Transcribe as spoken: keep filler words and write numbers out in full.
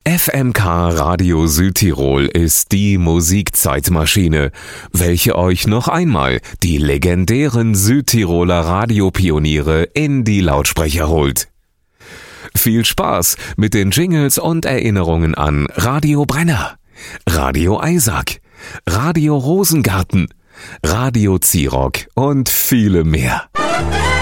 F M K Radio Südtirol ist die Musikzeitmaschine, welche euch noch einmal die legendären Südtiroler Radiopioniere in die Lautsprecher holt. Viel Spaß mit den Jingles und Erinnerungen an Radio Brenner, Radio Eisack, Radio Rosengarten, Radio Zirock und viele mehr.